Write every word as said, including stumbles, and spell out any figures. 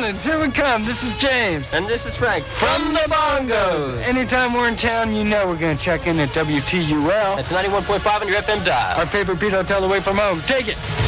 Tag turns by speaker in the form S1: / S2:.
S1: Islands, here we come. This is James.
S2: And this is Frank.
S1: From the Bongos. Anytime we're in town, you know we're going to check in at W T U L.
S2: That's ninety-one point five on your F M dial.
S1: Our paper Pete Hotel away from home. Take it.